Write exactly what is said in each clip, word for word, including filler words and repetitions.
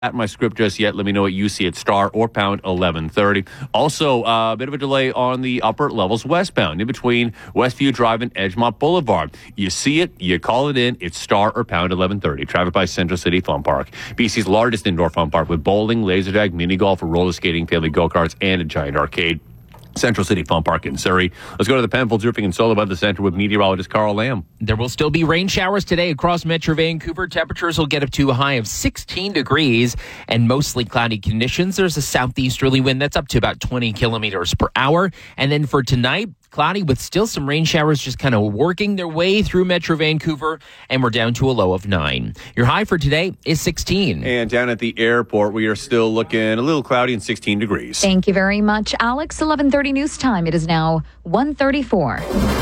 at my script just yet. Let me know what you see at star or pound eleven thirty. Also, a uh, bit of a delay on the upper levels westbound in between Westview Drive and Edgemont Boulevard. You see it, you call it in, it's star or pound eleven thirty. Traffic by Central City Fun Park, B C's largest indoor fun park with bowling, laser tag, mini golf, roller skating, family go-karts, and a giant arcade. Central City Fun Park in Surrey. Let's go to the Penfolds Roofing and Solar Weather Center with meteorologist Carl Lamb. There will still be rain showers today across Metro Vancouver. Temperatures will get up to a high of sixteen degrees and mostly cloudy conditions. There's a southeasterly wind that's up to about twenty kilometers per hour. And then for tonight, cloudy with still some rain showers just kind of working their way through Metro Vancouver, and we're down to a low of nine. Your high for today is sixteen. And down at the airport, we are still looking a little cloudy and sixteen degrees. Thank you very much, Alex. eleven thirty news time. It is now one thirty-four.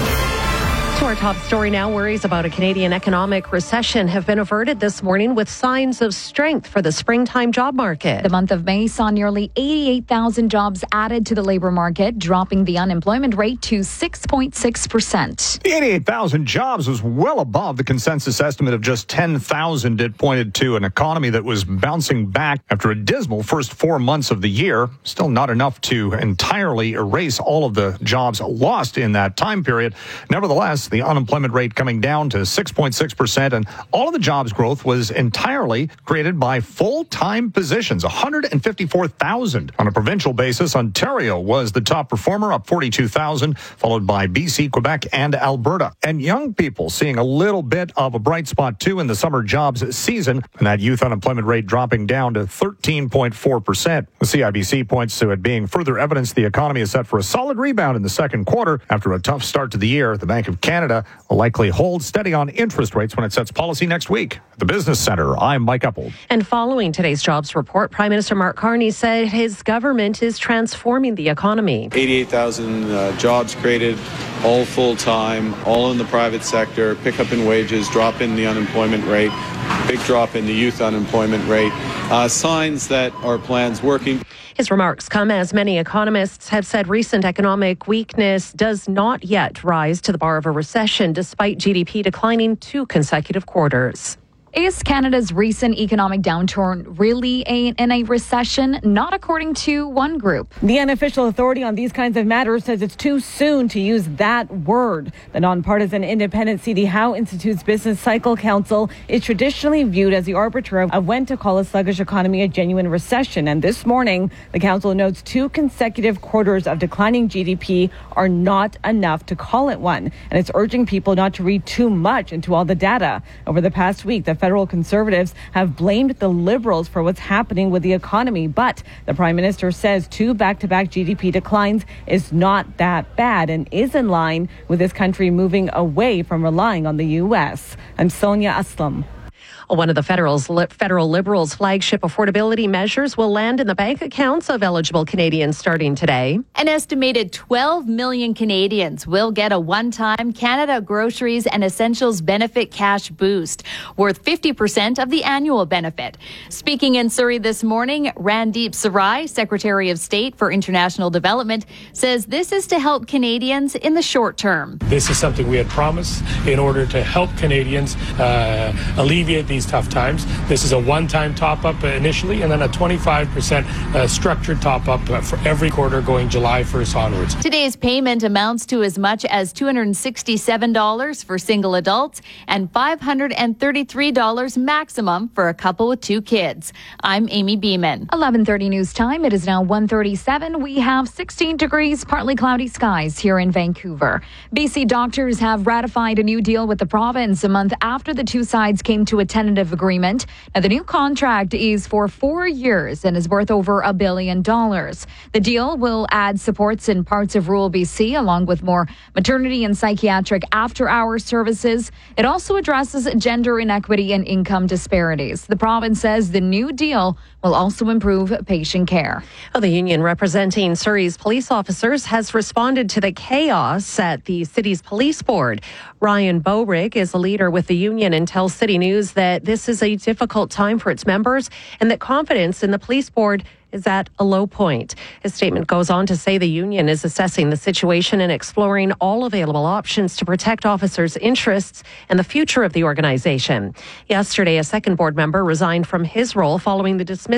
To our top story now, worries about a Canadian economic recession have been averted this morning with signs of strength for the springtime job market. The month of May saw nearly eighty-eight thousand jobs added to the labor market, dropping the unemployment rate to six point six percent. The eighty-eight thousand jobs was well above the consensus estimate of just ten thousand. It pointed to an economy that was bouncing back after a dismal first four months of the year. Still not enough to entirely erase all of the jobs lost in that time period. Nevertheless, the unemployment rate coming down to six point six percent, and all of the jobs growth was entirely created by full-time positions, one hundred fifty-four thousand. On a provincial basis, Ontario was the top performer, up forty-two thousand, followed by B C, Quebec, and Alberta. And young people seeing a little bit of a bright spot, too, in the summer jobs season, and that youth unemployment rate dropping down to thirteen point four percent. The C I B C points to it being further evidence the economy is set for a solid rebound in the second quarter. After a tough start to the year, the Bank of Canada will likely hold steady on interest rates when it sets policy next week. At the Business Center, I'm Mike Uppold. And following today's jobs report, Prime Minister Mark Carney said his government is transforming the economy. eighty-eight thousand uh, jobs created, all full-time, all in the private sector, pickup in wages, drop in the unemployment rate, big drop in the youth unemployment rate, uh, signs that our plan's working. His remarks come as many economists have said recent economic weakness does not yet rise to the bar of a recession, despite G D P declining two consecutive quarters. Is Canada's recent economic downturn really a, in a recession? Not according to one group. The unofficial authority on these kinds of matters says it's too soon to use that word. The nonpartisan independent C D Howe Institute's Business Cycle Council is traditionally viewed as the arbiter of when to call a sluggish economy a genuine recession. And this morning, the council notes two consecutive quarters of declining G D P are not enough to call it one. And it's urging people not to read too much into all the data. Over the past week, the federal Conservatives have blamed the Liberals for what's happening with the economy. But the Prime Minister says two back-to-back G D P declines is not that bad and is in line with this country moving away from relying on the U S. I'm Sonia Aslam. One of the federal's, federal Liberals' flagship affordability measures will land in the bank accounts of eligible Canadians starting today. An estimated twelve million Canadians will get a one-time Canada Groceries and Essentials Benefit cash boost, worth fifty percent of the annual benefit. Speaking in Surrey this morning, Randeep Sarai, Secretary of State for International Development, says this is to help Canadians in the short term. This is something we had promised in order to help Canadians uh, alleviate these tough times. This is a one-time top-up initially, and then a twenty-five percent uh, structured top-up for every quarter going July first onwards. Today's payment amounts to as much as two hundred sixty-seven dollars for single adults and five hundred thirty-three dollars maximum for a couple with two kids. I'm Amy Beeman. eleven thirty news time. It is now one thirty-seven. We have sixteen degrees, partly cloudy skies here in Vancouver. B C doctors have ratified a new deal with the province a month after the two sides came to a tentative agreement. Now, the new contract is for four years and is worth over a billion dollars. The deal will add supports in parts of rural B C, along with more maternity and psychiatric after-hours services. It also addresses gender inequity and income disparities. The province says the new deal will also improve patient care. Well, the union representing Surrey's police officers has responded to the chaos at the city's police board. Ryan Bowrig is a leader with the union and tells City News that that this is a difficult time for its members and that confidence in the police board is at a low point. His statement goes on to say the union is assessing the situation and exploring all available options to protect officers' interests and the future of the organization. Yesterday, a second board member resigned from his role following the dismissal